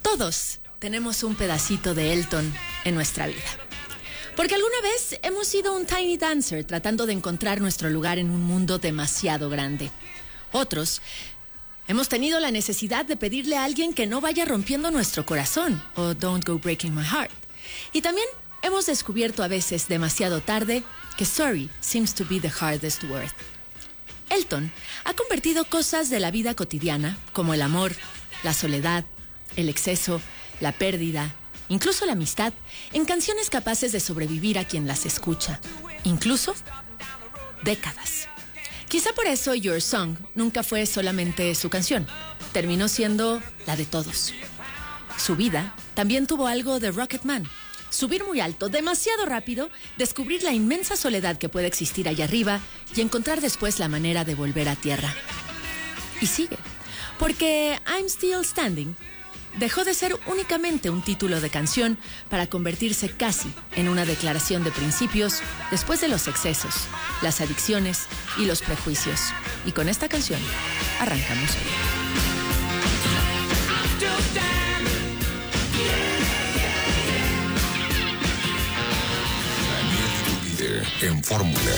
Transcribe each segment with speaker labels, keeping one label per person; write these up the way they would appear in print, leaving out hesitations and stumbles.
Speaker 1: Todos tenemos un pedacito de Elton en nuestra vida. Porque alguna vez hemos sido un tiny dancer tratando de encontrar nuestro lugar en un mundo demasiado grande. Otros hemos tenido la necesidad de pedirle a alguien que no vaya rompiendo nuestro corazón, o don't go breaking my heart. Y también hemos descubierto a veces demasiado tarde que sorry seems to be the hardest word. Elton ha convertido cosas de la vida cotidiana, como el amor, la soledad, el exceso, la pérdida, incluso la amistad, en canciones capaces de sobrevivir a quien las escucha, incluso décadas. Quizá por eso Your Song nunca fue solamente su canción, terminó siendo la de todos. Su vida también tuvo algo de Rocketman. Subir muy alto, demasiado rápido, descubrir la inmensa soledad que puede existir allá arriba y encontrar después la manera de volver a tierra. Y sigue, porque I'm Still Standing dejó de ser únicamente un título de canción para convertirse casi en una declaración de principios después de los excesos, las adicciones y los prejuicios. Y con esta canción arrancamos hoy.
Speaker 2: En Fórmula.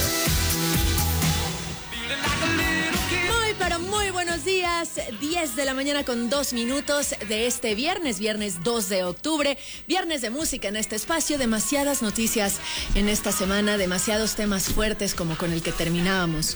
Speaker 1: Muy buenos días, 10 de la mañana con 2 minutos de este viernes 2 de octubre, viernes de música en este espacio, demasiadas noticias en esta semana, demasiados temas fuertes como con el que terminábamos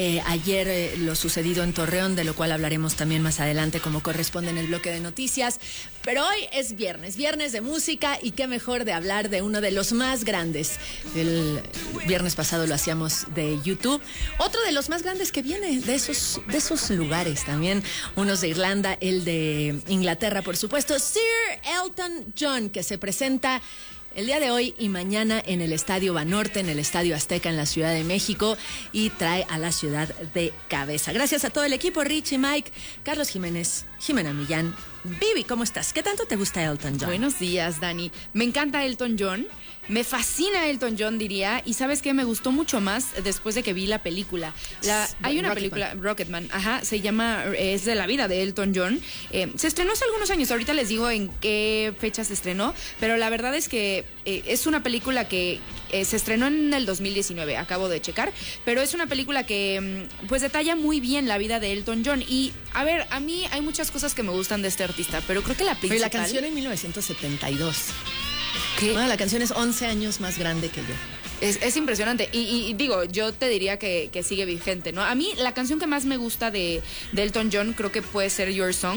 Speaker 1: ayer, lo sucedido en Torreón, de lo cual hablaremos también más adelante como corresponde en el bloque de noticias, pero hoy es viernes de música y qué mejor de hablar de uno de los más grandes. El viernes pasado lo hacíamos de YouTube, otro de los más grandes que viene de esos lugares también, unos de Irlanda, el de Inglaterra, por supuesto, Sir Elton John, que se presenta el día de hoy y mañana en el Estadio Banorte, en el Estadio Azteca en la Ciudad de México, y trae a la ciudad de cabeza. Gracias a todo el equipo, Richie, Mike, Carlos Jiménez, Jimena Millán. Vivi, ¿cómo estás? ¿Qué tanto te gusta Elton John?
Speaker 3: Buenos días, Dani. Me encanta Elton John. Me fascina Elton John, diría. Y ¿sabes qué? Me gustó mucho más después de que vi la película. Hay una película, Rocketman, se llama, es de la vida de Elton John. Se estrenó hace algunos años, ahorita les digo en qué fecha se estrenó, pero la verdad es que es una película que se estrenó en el 2019, acabo de checar, pero es una película que pues detalla muy bien la vida de Elton John. Y, a ver, a mí hay muchas cosas que me gustan de este artista, pero creo que la principal...
Speaker 1: La canción en 1972.
Speaker 3: ¿Qué?
Speaker 1: Bueno, la canción es 11 años más grande que yo.
Speaker 3: Es impresionante. Y digo, yo te diría que sigue vigente, ¿no? A mí la canción que más me gusta de Elton John creo que puede ser Your Song.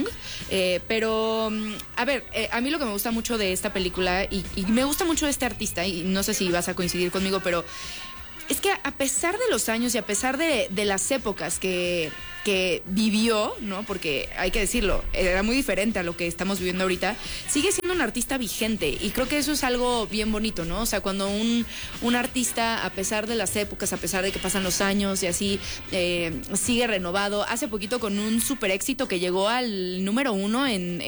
Speaker 3: Pero, a ver, a mí lo que me gusta mucho de esta película y me gusta mucho de este artista, y no sé si vas a coincidir conmigo, pero es que a pesar de los años y a pesar de las épocas que vivió, ¿no? Porque hay que decirlo, era muy diferente a lo que estamos viviendo ahorita, sigue siendo un artista vigente, y creo que eso es algo bien bonito, ¿no? O sea, cuando un artista, a pesar de las épocas, a pesar de que pasan los años y así, sigue renovado. Hace poquito con un super éxito que llegó al número 1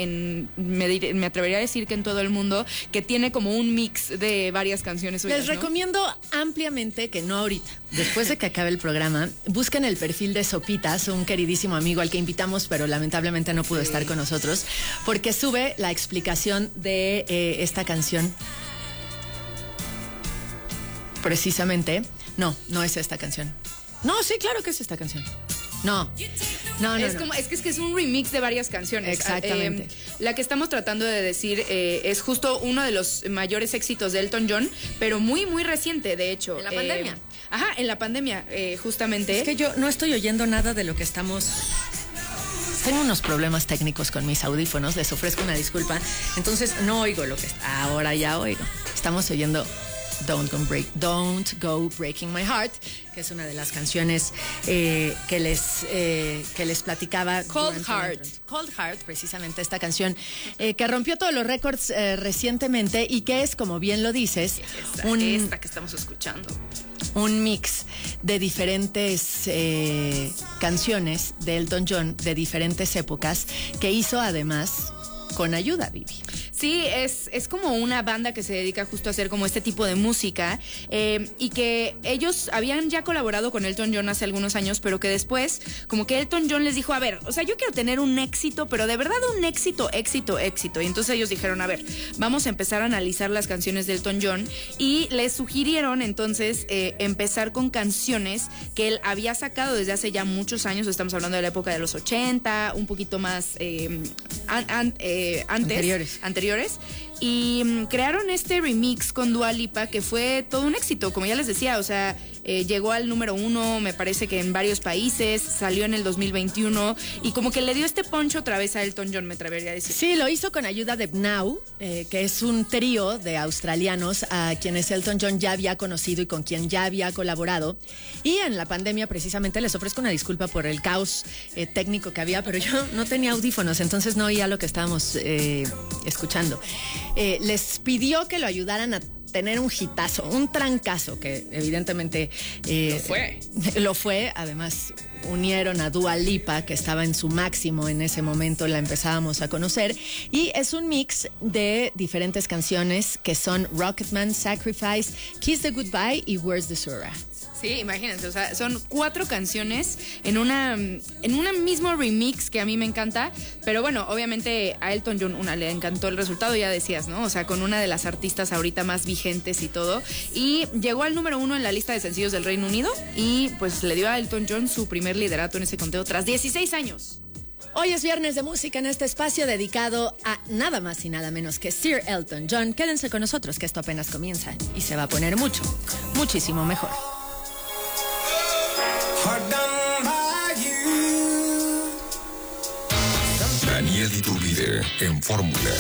Speaker 3: me atrevería a decir que en todo el mundo, que tiene como un mix de varias canciones suyas,
Speaker 1: Les
Speaker 3: ¿no?
Speaker 1: recomiendo ampliamente que no ahorita, después de que acabe el programa, busquen el perfil de Sopitas, un queridísimo amigo al que invitamos, pero lamentablemente no pudo estar con nosotros, porque sube la explicación de esta canción. Precisamente, no es esta canción. No, sí, claro que es esta canción. No.
Speaker 3: Es que es un remix de varias canciones.
Speaker 1: Exactamente.
Speaker 3: La que estamos tratando de decir es justo uno de los mayores éxitos de Elton John, pero muy, muy reciente, de hecho.
Speaker 1: En la pandemia.
Speaker 3: En la pandemia, justamente.
Speaker 1: Es que yo no estoy oyendo nada de lo que estamos... Tengo unos problemas técnicos con mis audífonos, les ofrezco una disculpa. Entonces no oigo lo que... Ahora ya oigo. Estamos oyendo Don't Go Breaking My Heart, que es una de las canciones que les platicaba.
Speaker 3: Cold
Speaker 1: Heart, precisamente esta canción que rompió todos los récords recientemente, y que es, como bien lo dices,
Speaker 3: esta que estamos escuchando,
Speaker 1: un mix de diferentes canciones de Elton John de diferentes épocas, que hizo además con ayuda, Vivi.
Speaker 3: Sí, es como una banda que se dedica justo a hacer como este tipo de música y que ellos habían ya colaborado con Elton John hace algunos años, pero que después como que Elton John les dijo, a ver, o sea, yo quiero tener un éxito, pero de verdad un éxito. Y entonces ellos dijeron, a ver, vamos a empezar a analizar las canciones de Elton John y les sugirieron entonces empezar con canciones que él había sacado desde hace ya muchos años, estamos hablando de la época de los 80, un poquito más anteriores y crearon este remix con Dua Lipa que fue todo un éxito, como ya les decía, o sea, llegó al número 1, me parece que en varios países, salió en el 2021 y como que le dio este punch otra vez a Elton John, me atrevería a decir.
Speaker 1: Sí, lo hizo con ayuda de Now, que es un trío de australianos a quienes Elton John ya había conocido y con quien ya había colaborado. Y en la pandemia precisamente les ofrezco una disculpa por el caos técnico que había, pero yo no tenía audífonos, entonces no oía lo que estábamos escuchando. Les pidió que lo ayudaran a tener un hitazo, un trancazo, que evidentemente lo fue. Además, unieron a Dua Lipa, que estaba en su máximo en ese momento, la empezábamos a conocer. Y es un mix de diferentes canciones que son Rocketman, Sacrifice, Kiss the Goodbye y Where's the Surah.
Speaker 3: Sí, imagínense, o sea, son 4 canciones en un mismo remix que a mí me encanta, pero bueno, obviamente a Elton John le encantó el resultado, ya decías, ¿no? O sea, con una de las artistas ahorita más vigentes y todo, y llegó al número 1 en la lista de sencillos del Reino Unido y pues le dio a Elton John su primer liderato en ese conteo tras 16 años.
Speaker 1: Hoy es viernes de música en este espacio dedicado a nada más y nada menos que Sir Elton John. Quédense con nosotros que esto apenas comienza y se va a poner muchísimo mejor.
Speaker 2: Daniel Iturbide en Fórmula.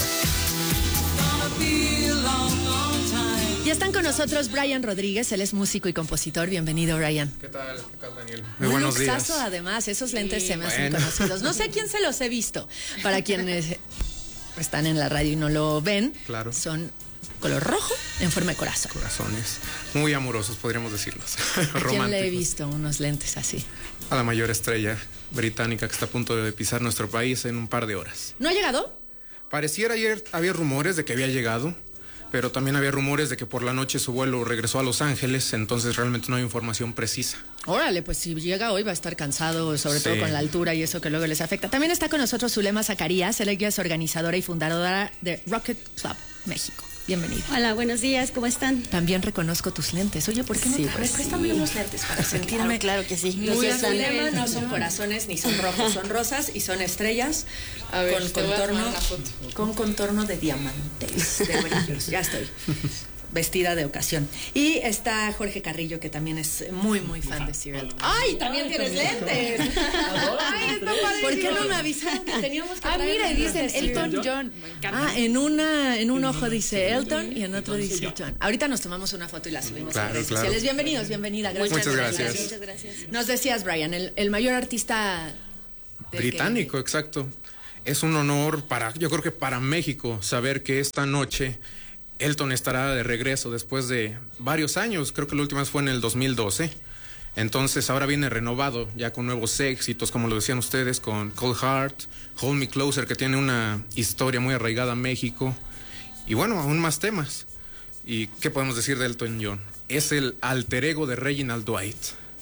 Speaker 1: Y están con nosotros Brian Rodríguez, él es músico y compositor. Bienvenido, Brian.
Speaker 4: ¿Qué tal, Daniel?
Speaker 1: Muy buenos días. Además, esos lentes se me hacen conocidos. No sé a quién se los he visto. Para quienes están en la radio y no lo ven,
Speaker 4: claro,
Speaker 1: son color rojo en forma de corazón.
Speaker 4: Corazones muy amorosos, podríamos decirlos.
Speaker 1: ¿A quién le he visto unos lentes así?
Speaker 4: A la mayor estrella británica que está a punto de pisar nuestro país en un par de horas.
Speaker 1: ¿No ha llegado?
Speaker 4: Pareciera ayer, había rumores de que había llegado, pero también había rumores de que por la noche su vuelo regresó a Los Ángeles, entonces realmente no hay información precisa.
Speaker 1: Órale, pues si llega hoy va a estar cansado, sobre todo con la altura y eso que luego les afecta. También está con nosotros Zulema Zacarías, ella es organizadora y fundadora de Rocket Club México. Bienvenida.
Speaker 5: Hola, buenos días, ¿cómo están?
Speaker 1: También reconozco tus lentes. Oye, ¿por qué no te préstame unos lentes para sentirme?
Speaker 5: Claro que sí.
Speaker 1: Muy Zulema, no son corazones ni son rojos, son rosas y son estrellas
Speaker 3: a ver,
Speaker 1: con contorno de diamantes, de brillos. Ya estoy vestida de ocasión. Y está Jorge Carrillo, que también es muy fan de Sir Elton. ¡Ay, también tienes lentes! ¡Ay, está padrísimo! ¿Por qué no me avisaron que teníamos que traer?
Speaker 3: Mira, y dicen Elton John.
Speaker 1: Me encanta. En un ojo dice Elton y en otro dice John. Ahorita nos tomamos una foto y la subimos a redes sociales. Bienvenidos, bienvenida.
Speaker 4: Muchas gracias.
Speaker 5: Muchas gracias.
Speaker 1: Nos decías, Brian, el mayor artista
Speaker 4: británico, exacto. Es un honor yo creo que para México, saber que esta noche Elton estará de regreso después de varios años. Creo que la última vez fue en el 2012. Entonces ahora viene renovado, ya con nuevos éxitos, como lo decían ustedes, con Cold Heart, Hold Me Closer, que tiene una historia muy arraigada a México. Y bueno, aún más temas. ¿Y qué podemos decir de Elton John? Es el alter ego de Reginald Dwight.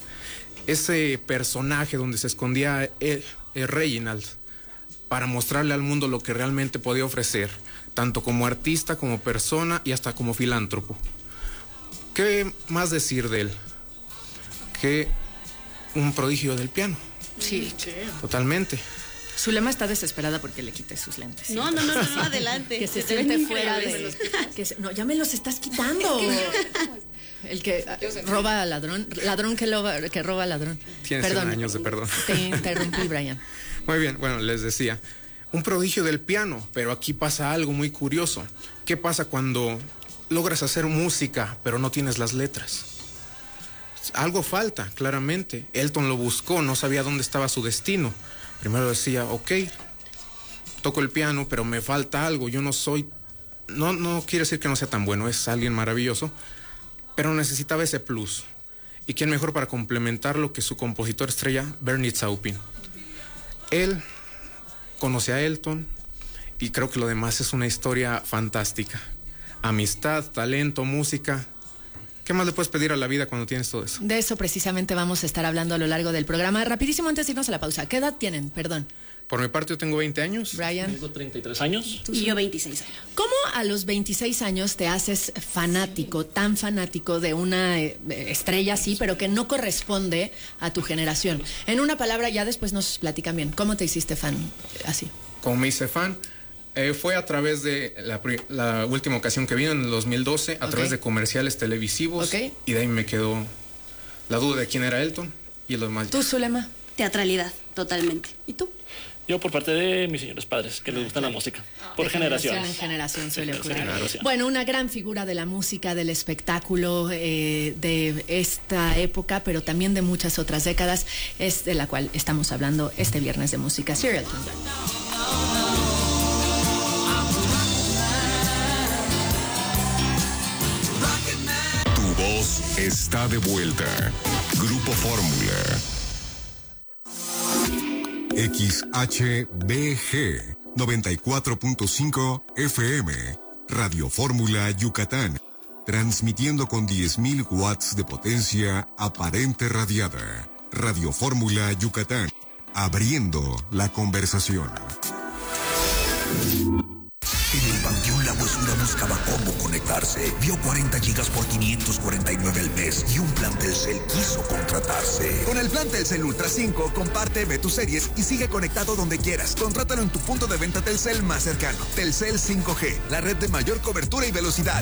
Speaker 4: Ese personaje donde se escondía Reginald para mostrarle al mundo lo que realmente podía ofrecer, tanto como artista, como persona y hasta como filántropo. ¿Qué más decir de él? Que un prodigio del piano.
Speaker 1: Sí.
Speaker 4: Totalmente.
Speaker 1: Zulema está desesperada porque le quite sus lentes.
Speaker 5: No, adelante.
Speaker 1: Que se siente fuera de... No, ya me los estás quitando. El que roba al ladrón que roba al ladrón.
Speaker 4: Tienes 100 años de perdón.
Speaker 1: Te interrumpí, Brian.
Speaker 4: Muy bien, bueno, les decía, un prodigio del piano, pero aquí pasa algo muy curioso. ¿Qué pasa cuando logras hacer música, pero no tienes las letras? Algo falta, claramente. Elton lo buscó, no sabía dónde estaba su destino. Primero decía, ok, toco el piano, pero me falta algo. Yo no soy... No quiere decir que no sea tan bueno, es alguien maravilloso, pero necesitaba ese plus. ¿Y quién mejor para complementarlo que su compositor estrella, Bernie Taupin? Él conoce a Elton y creo que lo demás es una historia fantástica. Amistad, talento, música. ¿Qué más le puedes pedir a la vida cuando tienes todo eso?
Speaker 1: De eso precisamente vamos a estar hablando a lo largo del programa. Rapidísimo, antes de irnos a la pausa. ¿Qué edad tienen? Perdón.
Speaker 4: Por mi parte, yo tengo 20 años.
Speaker 1: Brian.
Speaker 6: Tengo 33 años.
Speaker 5: Y yo 26 años.
Speaker 1: ¿Cómo a los 26 años te haces fanático, tan fanático de una estrella así, pero que no corresponde a tu generación? En una palabra, ya después nos platican bien. ¿Cómo te hiciste fan así?
Speaker 4: Como me hice fan, fue a través de la última ocasión que vino en el 2012, a través de comerciales televisivos. Y de ahí me quedó la duda de quién era Elton y los demás.
Speaker 1: ¿Tú, Zulema?
Speaker 5: Teatralidad, totalmente.
Speaker 1: ¿Y tú?
Speaker 6: Yo por parte de mis señores padres, que les gusta la música. Por
Speaker 1: De
Speaker 6: generación.
Speaker 1: En generación suele ocurrir.
Speaker 6: Generación.
Speaker 1: Bueno, una gran figura de la música, del espectáculo, de esta época, pero también de muchas otras décadas, es de la cual estamos hablando este viernes de música. Sir Elton John.
Speaker 2: Tu voz está de vuelta. Grupo Fórmula. XHBG 94.5 FM. Radio Fórmula Yucatán. Transmitiendo con 10.000 watts de potencia aparente radiada. Radio Fórmula Yucatán. Abriendo la conversación.
Speaker 7: En el Panteón La Huesura buscaba cómo conectarse. Vio 40 gigas por 549 al mes y un plan Telcel quiso contratarse.
Speaker 8: Con el plan Telcel Ultra 5, comparte, ve tus series y sigue conectado donde quieras. Contrátalo en tu punto de venta Telcel más cercano. Telcel 5G, la red de mayor cobertura y velocidad.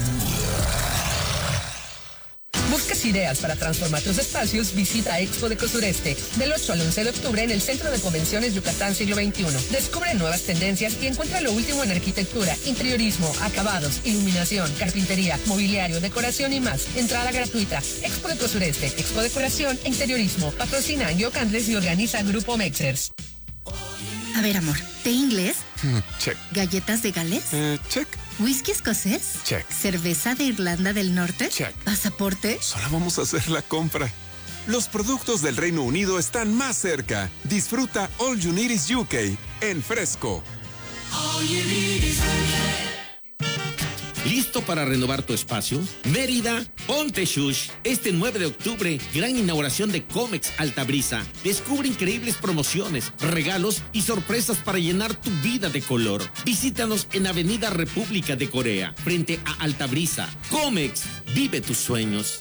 Speaker 9: ¿Buscas ideas para transformar tus espacios? Visita Expo Deco Sureste del 8 al 11 de octubre en el Centro de Convenciones Yucatán Siglo XXI. Descubre nuevas tendencias y encuentra lo último en arquitectura, interiorismo, acabados, iluminación, carpintería, mobiliario, decoración y más. Entrada gratuita. Expo Deco Sureste, Expo Decoración e Interiorismo. Patrocina Yo Candles y organiza Grupo Mexers.
Speaker 10: A ver, amor, ¿té inglés?
Speaker 11: Check.
Speaker 10: ¿Galletas de Gales?
Speaker 11: Check.
Speaker 10: ¿Whisky escocés?
Speaker 11: Check.
Speaker 10: ¿Cerveza de Irlanda del Norte?
Speaker 11: Check.
Speaker 10: ¿Pasaporte?
Speaker 11: Solo vamos a hacer la compra. Los productos del Reino Unido están más cerca. Disfruta All You Need Is UK en Fresco.
Speaker 12: All you need is UK. ¿Listo para renovar tu espacio? Mérida, ponte shush. Este 9 de octubre, gran inauguración de Comex Altabrisa. Descubre increíbles promociones, regalos y sorpresas para llenar tu vida de color. Visítanos en Avenida República de Corea, frente a Altabrisa. Comex, vive tus sueños.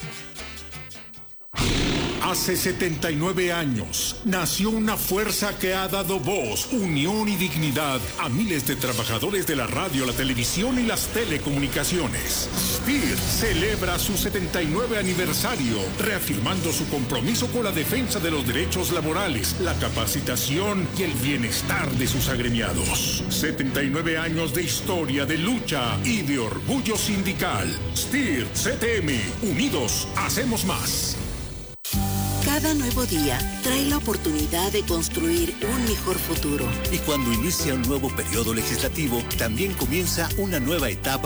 Speaker 13: Hace 79 años nació una fuerza que ha dado voz, unión y dignidad a miles de trabajadores de la radio, la televisión y las telecomunicaciones. SPIR celebra su 79 aniversario, reafirmando su compromiso con la defensa de los derechos laborales, la capacitación y el bienestar de sus agremiados. 79 años de historia, de lucha y de orgullo sindical. SPIR CTM, unidos hacemos más.
Speaker 14: Cada nuevo día trae la oportunidad de construir un mejor futuro.
Speaker 15: Y cuando inicia un nuevo periodo legislativo, también comienza una nueva etapa